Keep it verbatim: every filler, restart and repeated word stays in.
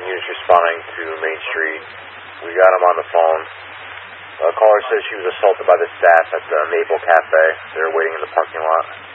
and units responding to Main Street. We got him on the phone. A caller says she was assaulted by the staff at the Maple Cafe. They're waiting in the parking lot.